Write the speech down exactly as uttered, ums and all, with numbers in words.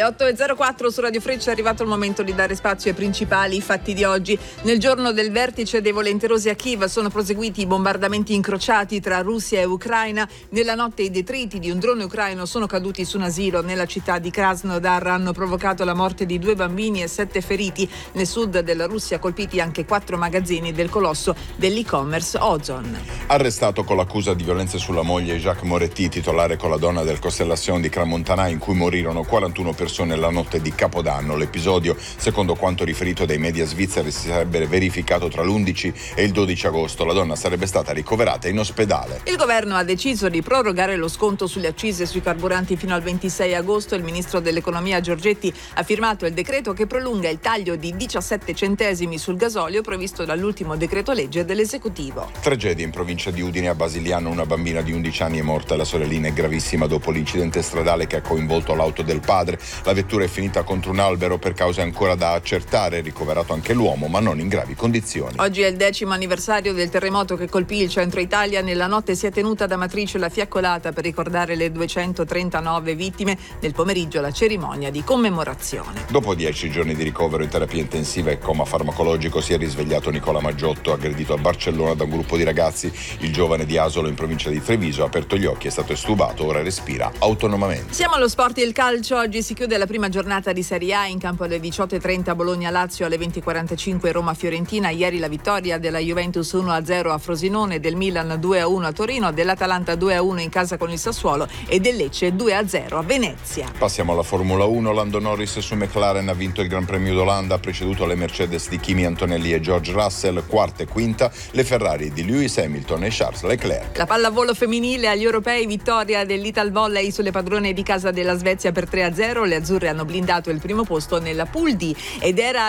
Le otto e zero quattro su Radio Freccia è arrivato il momento di dare spazio ai principali fatti di oggi. Nel giorno del vertice dei volenterosi a Kiev sono proseguiti i bombardamenti incrociati tra Russia e Ucraina. Nella notte i detriti di un drone ucraino sono caduti su un asilo nella città di Krasnodar, hanno provocato la morte di due bambini e sette feriti. Nel sud della Russia colpiti anche quattro magazzini del colosso dell'e-commerce Ozon. Arrestato con l'accusa di violenze sulla moglie Jacques Moretti, titolare con la donna del Constellation di Crans-Montana, in cui morirono quarantuno persone la notte di Capodanno. L'episodio, secondo quanto riferito dai media svizzeri, si sarebbe verificato tra l'undici e il dodici agosto. La donna sarebbe stata ricoverata in ospedale. Il governo ha deciso di prorogare lo sconto sulle accise sui carburanti fino al ventisei agosto. Il ministro dell'economia Giorgetti ha firmato il decreto che prolunga il taglio di diciassette centesimi sul gasolio previsto dall'ultimo decreto legge dell'esecutivo. Tragedia in provincia di Udine, a Basigliano, una bambina di undici anni è morta, la sorellina è gravissima dopo l'incidente stradale che ha coinvolto l'auto del padre. La vettura è finita contro un albero per cause ancora da accertare, ricoverato anche l'uomo ma non in gravi condizioni. Oggi è il decimo anniversario del terremoto che colpì il centro Italia. Nella notte si è tenuta ad Amatrice la fiaccolata per ricordare le duecentotrentanove vittime. Nel pomeriggio la cerimonia di commemorazione. Dopo dieci giorni di ricovero in terapia intensiva e coma farmacologico si è risvegliato Nicola Maggiotto, aggredito a Barcellona da un gruppo di ragazzi. Il giovane di Asolo, in provincia di Treviso, ha aperto gli occhi, è stato estubato, ora respira autonomamente. Siamo allo sport e il calcio. Oggi si chiude la prima giornata di Serie A. In campo alle diciotto e trenta Bologna-Lazio, alle venti e quarantacinque Roma-Fiorentina. Ieri la vittoria della Juventus uno a zero a Frosinone, del Milan due a uno a Torino, dell'Atalanta due a uno in casa con il Sassuolo e del Lecce due a zero a Venezia. Passiamo alla Formula uno. Lando Norris su McLaren ha vinto il Gran Premio d'Olanda, ha preceduto le Mercedes di Kimi Antonelli e George Russell. Quarta e quinta le Ferrari di Lewis Hamilton e Charles Leclerc. La pallavolo femminile agli europei, vittoria dell'Ital Volley sulle padrone di casa della Svezia per tre a zero. Le azzurre hanno blindato il primo posto nella Pool D ed era